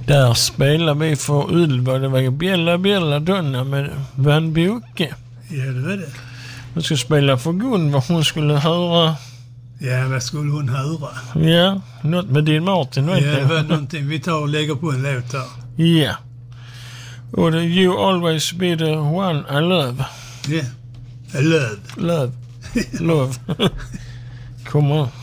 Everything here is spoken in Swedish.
Där spelar vi för Ylva. Det var Bjella Bjella Donna med Van Boke. Ja, det var det. Vi ska spela för Gunvor. Hon skulle höra... Ja, vad skulle hon höra? Ja, något med din Martin. Ja, det var någonting. Vi tar och lägger på en låt här. Ja. Och det You Always Be The One I Love. Ja, love. Love. Love. Kommer.